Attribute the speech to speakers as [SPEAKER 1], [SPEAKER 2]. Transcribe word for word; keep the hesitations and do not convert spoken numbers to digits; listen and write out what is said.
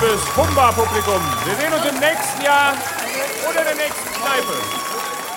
[SPEAKER 1] fürs Humba-Publikum. Wir sehen uns im nächsten Jahr oder der nächsten Kneipe.